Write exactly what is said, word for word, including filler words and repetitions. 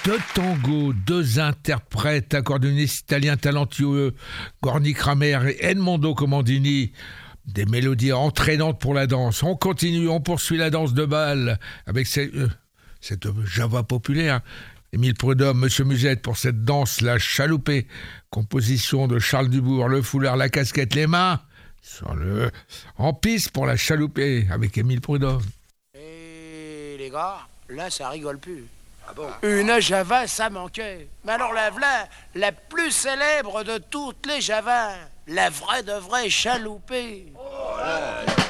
Deux tangos, deux interprètes, accordéonistes italiens talentueux, Gorny Kramer et Edmondo Comandini. Des mélodies entraînantes pour la danse. On continue, on poursuit la danse de bal avec cette, euh, cette Java populaire. Émile Prudhomme, Monsieur Musette pour cette danse, la chaloupée. Composition de Charles Dubourg, le foulard, la casquette, les mains sur le... En piste pour la chaloupée avec Émile Prudhomme. Et les gars, là ça rigole plus. Ah bon? Une Java, ça manquait. Mais alors la voilà, la plus célèbre de toutes les Javas. La vraie de vraie chaloupée. Oh là là.